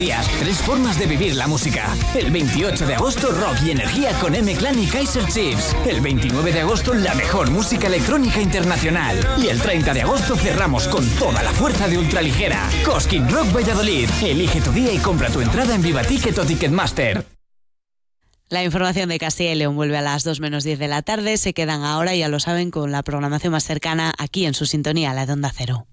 Tres formas de vivir la música. El 28 de agosto, rock y energía con M-Clan y Kaiser Chiefs. El 29 de agosto, la mejor música electrónica internacional. Y el 30 de agosto cerramos con toda la fuerza de Ultraligera. Cosquín Rock Valladolid. Elige tu día y compra tu entrada en Viva Ticket o Ticketmaster. La información de Castilla y León vuelve a las 2 menos 10 de la tarde. Se quedan ahora, ya lo saben, con la programación más cercana aquí en su sintonía, la de Onda Cero.